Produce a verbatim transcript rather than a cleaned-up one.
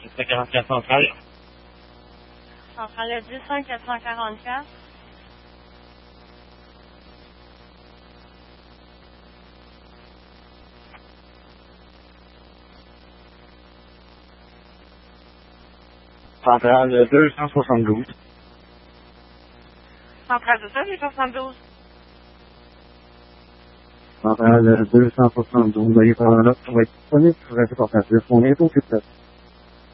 deux cent quarante-quatre centrale. Centrale deux cents quatre cent quarante-quatre. Centrale deux cent soixante-douze. Centrale deux cent soixante-douze. Centrale deux cent soixante-douze. Veuillez prendre note pour être disponible sur Radio Portatif. On est au plus près.